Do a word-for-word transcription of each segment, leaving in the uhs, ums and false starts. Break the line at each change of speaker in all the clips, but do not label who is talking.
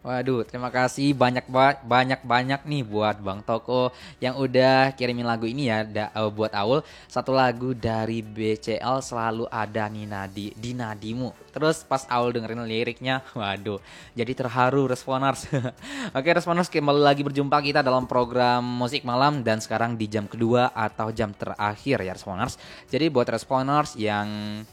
Waduh, terima kasih banyak ba- banyak banyak nih buat Bang Toko yang udah kirimin lagu ini ya da- eh, buat Aul. Satu lagu dari B C L selalu ada nih nadi di nadimu. Terus pas Aul dengerin liriknya, waduh, jadi terharu Responers. Oke, Responers kembali lagi berjumpa kita dalam program Musik Malam dan sekarang di jam kedua atau jam terakhir ya Responers. Jadi buat Responers yang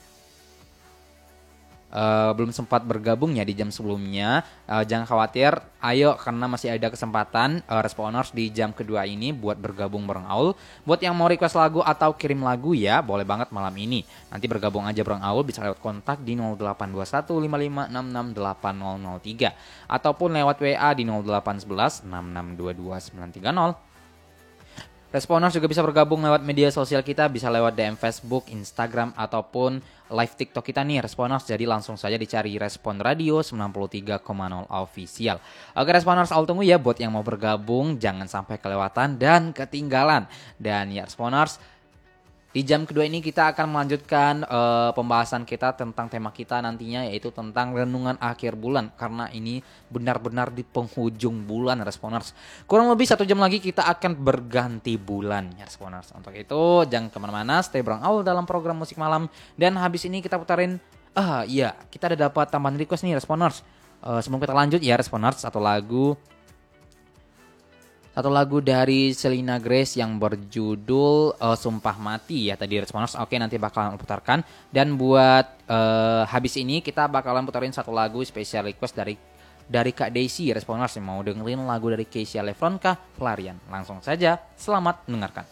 eh, belum sempat bergabung ya di jam sebelumnya, eh, jangan khawatir, ayo karena masih ada kesempatan eh, Responers di jam kedua ini buat bergabung bareng Aul. Buat yang mau request lagu atau kirim lagu ya, boleh banget malam ini. Nanti bergabung aja bareng Aul bisa lewat kontak di nol delapan dua satu lima lima enam enam delapan nol nol tiga ataupun lewat W A di nol delapan satu satu enam enam dua dua sembilan tiga nol. Responers juga bisa bergabung lewat media sosial kita, bisa lewat D M Facebook, Instagram, ataupun live TikTok kita nih Responers. Jadi langsung saja dicari Respon Radio sembilan puluh tiga koma nol Official. Oke Responers, Aul tunggu ya buat yang mau bergabung, jangan sampai kelewatan dan ketinggalan. Dan ya Responers, di jam kedua ini kita akan melanjutkan uh, pembahasan kita tentang tema kita nantinya, yaitu tentang renungan akhir bulan. Karena ini benar-benar di penghujung bulan Responers. Kurang lebih satu jam lagi kita akan berganti bulan ya Responers. Untuk itu jangan kemana-mana, stay bareng Aul dalam program Musik Malam. Dan habis ini kita putarin, ah iya kita ada dapat tambahan request nih Responers. Uh, sebelum kita lanjut ya Responers, satu lagu Satu lagu dari Selena Grace yang berjudul uh, Sumpah Mati ya tadi Responers. Oke, nanti bakalan putarkan. Dan buat uh, habis ini kita bakalan putarin satu lagu spesial request dari dari Kak Daisy Responers yang mau dengerin lagu dari Keisha Lefron kah? Pelarian. Langsung saja, selamat mendengarkan.